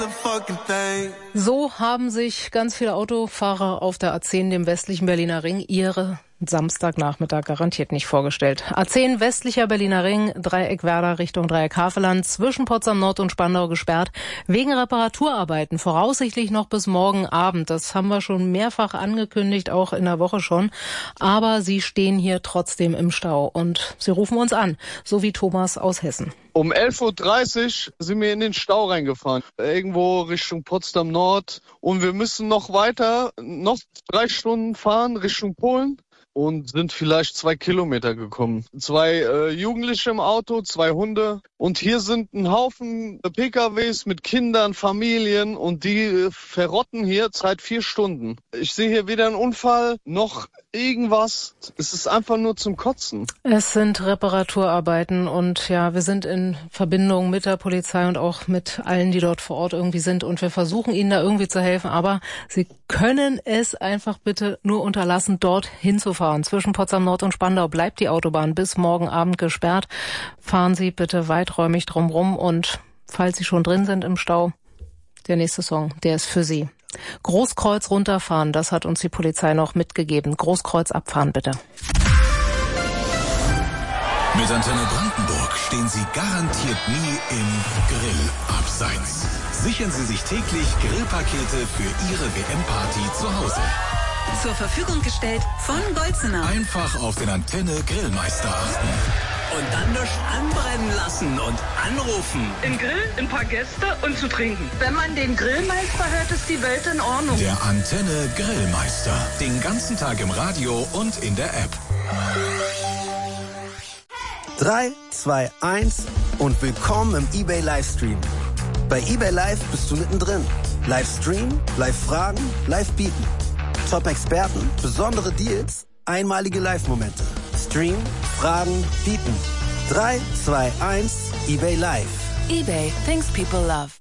So haben sich ganz viele Autofahrer auf der A10, dem westlichen Berliner Ring, ihre Samstagnachmittag garantiert nicht vorgestellt. A10 westlicher Berliner Ring, Dreieck Werder Richtung Dreieck Havelland, zwischen Potsdam Nord und Spandau gesperrt, wegen Reparaturarbeiten, voraussichtlich noch bis morgen Abend. Das haben wir schon mehrfach angekündigt, auch in der Woche schon. Aber sie stehen hier trotzdem im Stau und sie rufen uns an, so wie Thomas aus Hessen. Um 11.30 Uhr sind wir in den Stau reingefahren, irgendwo Richtung Potsdam Nord. Und wir müssen noch weiter, noch 3 Stunden fahren Richtung Polen. Und sind vielleicht 2 Kilometer gekommen. 2 Jugendliche im Auto, 2 Hunde. Und hier sind ein Haufen PKWs mit Kindern, Familien und die verrotten hier seit 4 Stunden. Ich sehe hier weder einen Unfall noch irgendwas. Es ist einfach nur zum Kotzen. Es sind Reparaturarbeiten und ja, wir sind in Verbindung mit der Polizei und auch mit allen, die dort vor Ort irgendwie sind und wir versuchen ihnen da irgendwie zu helfen, aber sie können es einfach bitte nur unterlassen, dort hinzufahren. Zwischen Potsdam Nord und Spandau bleibt die Autobahn bis morgen Abend gesperrt. Fahren Sie bitte weiträumig drumrum und falls Sie schon drin sind im Stau, der nächste Song, der ist für Sie. Großkreuz runterfahren, das hat uns die Polizei noch mitgegeben. Großkreuz abfahren, bitte. Mit Antenne Brandenburg stehen Sie garantiert nie im Grillabseits. Sichern Sie sich täglich Grillpakete für Ihre WM-Party zu Hause. Zur Verfügung gestellt von Golzener. Einfach auf den Antenne Grillmeister achten. Und dann nichts anbrennen lassen und anrufen. Im Grill, ein paar Gäste und zu trinken. Wenn man den Grillmeister hört, ist die Welt in Ordnung. Der Antenne Grillmeister. Den ganzen Tag im Radio und in der App. 3, 2, 1 und willkommen im eBay Livestream. Bei eBay Live bist du mittendrin. Livestream, Live-Fragen, Live-Bieten. Top-Experten, besondere Deals, einmalige Live-Momente. Stream, Fragen, bieten. 3, 2, 1, eBay Live. eBay, things people love.